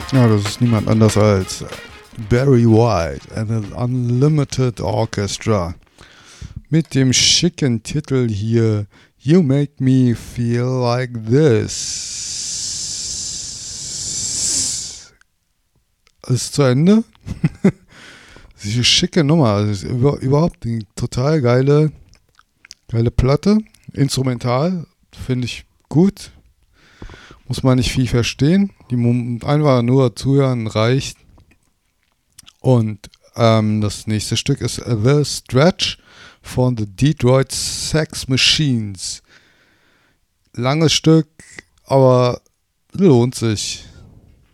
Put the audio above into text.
Ja, das ist niemand anders als Barry White and the Unlimited Orchestra mit dem schicken Titel hier You Make Me Feel Like This. Ist zu Ende. Das ist eine schicke Nummer. Also ist überhaupt eine total geile Platte. Instrumental finde ich gut. Muss man nicht viel verstehen. Einfach nur zuhören reicht. Und das nächste Stück ist The Stretch von The Detroit Sex Machines. Langes Stück, aber lohnt sich.